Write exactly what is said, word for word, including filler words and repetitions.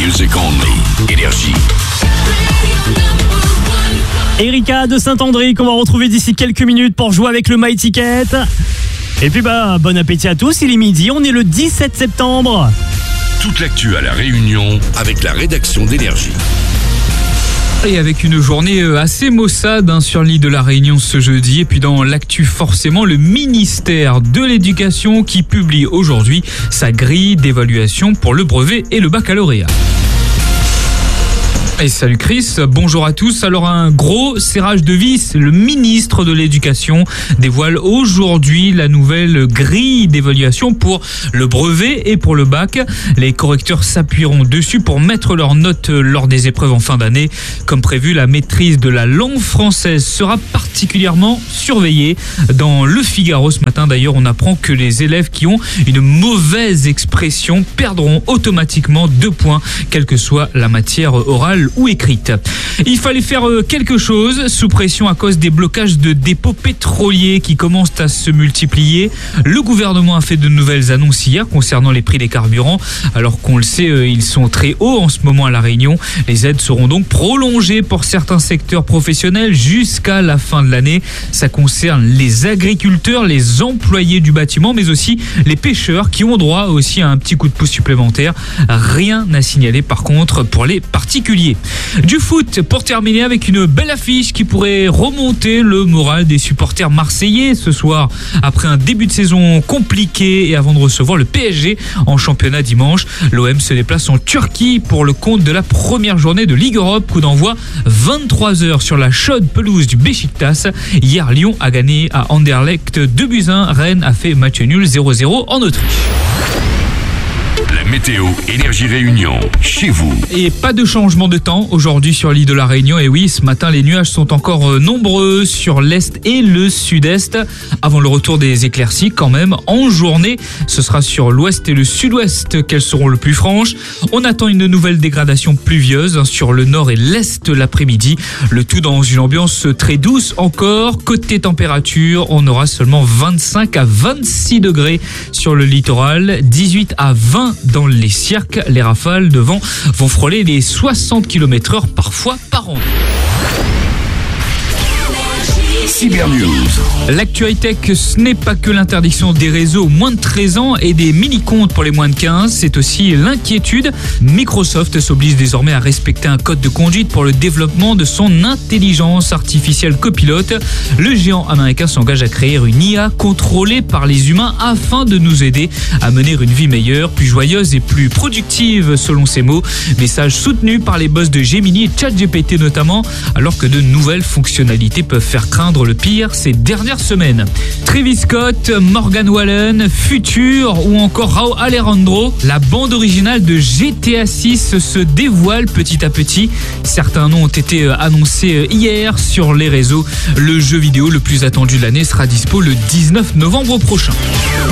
music only. Énergie. Erika de Saint-André qu'on va retrouver d'ici quelques minutes pour jouer avec le My Ticket. Et puis bah bon appétit à tous, il est midi, on est le dix-sept septembre. Toute l'actu à La Réunion avec la rédaction d'Énergie. Et avec une journée assez maussade hein, sur l'île de la Réunion ce jeudi. Et puis dans l'actu forcément, le ministère de l'Éducation qui publie aujourd'hui sa grille d'évaluation pour le brevet et le baccalauréat. Et salut Chris, bonjour à tous. Alors un gros serrage de vis, le ministre de l'Éducation dévoile aujourd'hui la nouvelle grille d'évaluation pour le brevet et pour le bac. Les correcteurs s'appuieront dessus pour mettre leurs notes lors des épreuves en fin d'année. Comme prévu, la maîtrise de la langue française sera particulièrement surveillée. Dans Le Figaro ce matin d'ailleurs, on apprend que les élèves qui ont une mauvaise expression perdront automatiquement deux points, quelle que soit la matière orale ou écrite. Il fallait faire quelque chose sous pression à cause des blocages de dépôts pétroliers qui commencent à se multiplier. Le gouvernement a fait de nouvelles annonces hier concernant les prix des carburants. Alors qu'on le sait, ils sont très hauts en ce moment à La Réunion. Les aides seront donc prolongées pour certains secteurs professionnels jusqu'à la fin de l'année. Ça concerne les agriculteurs, les employés du bâtiment, mais aussi les pêcheurs qui ont droit aussi à un petit coup de pouce supplémentaire. Rien à signaler par contre pour les particuliers. Du foot pour terminer avec une belle affiche qui pourrait remonter le moral des supporters marseillais ce soir après un début de saison compliqué et avant de recevoir le P S G en championnat dimanche. L'O M se déplace en Turquie pour le compte de la première journée de Ligue Europe, coup d'envoi vingt-trois heures sur la chaude pelouse du Beşiktaş. Hier, Lyon a gagné à Anderlecht deux buts à un. Rennes a fait match nul zéro zéro en Autriche. La météo Énergie Réunion, chez vous. Et pas de changement de temps aujourd'hui sur l'île de la Réunion. Et oui, ce matin, les nuages sont encore nombreux sur l'est et le sud-est. Avant le retour des éclaircies, quand même, en journée, ce sera sur l'ouest et le sud-ouest qu'elles seront le plus franches. On attend une nouvelle dégradation pluvieuse sur le nord et l'est l'après-midi. Le tout dans une ambiance très douce encore. Côté température, on aura seulement vingt-cinq à vingt-six degrés sur le littoral, dix-huit à vingt dans les cirques. Les rafales de vent vont frôler les soixante kilomètres heure parfois par an. Cyber News. L'actu high-tech, ce n'est pas que l'interdiction des réseaux aux moins de treize ans et des mini-comptes pour les moins de quinze, c'est aussi l'inquiétude. Microsoft s'oblige désormais à respecter un code de conduite pour le développement de son intelligence artificielle copilote. Le géant américain s'engage à créer une I A contrôlée par les humains afin de nous aider à mener une vie meilleure, plus joyeuse et plus productive, selon ses mots. Message soutenu par les boss de Gemini et ChatGPT notamment, alors que de nouvelles fonctionnalités peuvent faire craindre le pire ces dernières semaines. Travis Scott, Morgan Wallen, Future ou encore Rauw Alejandro, la bande originale de G T A six se dévoile petit à petit. Certains noms ont été annoncés hier sur les réseaux. Le jeu vidéo le plus attendu de l'année sera dispo le dix-neuf novembre prochain.